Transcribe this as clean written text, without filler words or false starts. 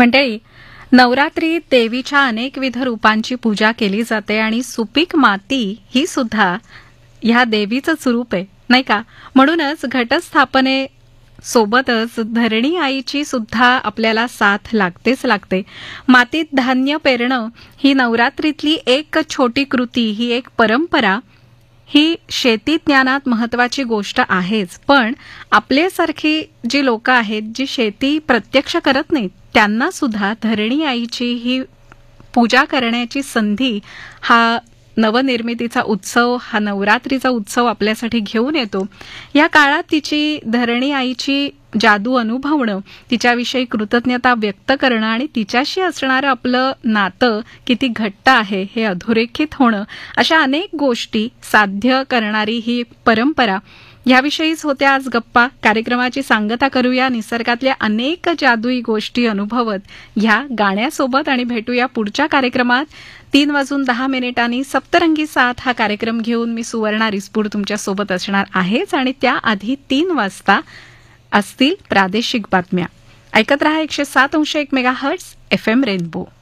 मंडळी, नवरात्रीत देवीच्या अनेकविध रूपांची पूजा केली जाते आणि सुपीक माती ही सुद्धा ह्या देवीचंच रूप आहे, नाही का? म्हणूनच घटस्थापने सोबतच धरणी आईची सुद्धा आपल्याला साथ लागतेच लागते. मातीत धान्य पेरणं ही नवरात्रीतली एक छोटी कृती, ही एक परंपरा, ही शेती ज्ञानात महत्वाची गोष्ट आहेच. पण आपल्यासारखी जी लोक आहेत, जी शेती प्रत्यक्ष करत नाहीत, त्यांना सुद्धा धरणी आईची ही पूजा करण्याची संधी हा नवनिर्मितीचा उत्सव, हा नवरात्रीचा उत्सव आपल्यासाठी घेऊन येतो. या काळात तिची धरणी आईची जादू अनुभवणं, तिच्याविषयी कृतज्ञता व्यक्त करणं आणि तिच्याशी असणारं आपलं नातं किती घट्ट आहे हे अधोरेखित होणं, अशा अनेक गोष्टी साध्य करणारी ही परंपरा, याविषयीच होत्या आज गप्पा. कार्यक्रमाची सांगता करूया निसर्गातल्या अनेक जादुई गोष्टी अनुभवत ह्या गाण्यासोबत आणि भेटूया पुढच्या कार्यक्रमात 3:10 सप्तरंगी साथ हा कार्यक्रम घेऊन मी सुवर्णा रिसपूड तुमच्यासोबत असणार आहेच. आणि त्याआधी 3 वाजता असतील प्रादेशिक बातम्या. ऐकत रहा 107.1 मेगाहर्ट्झ FM रेनबो.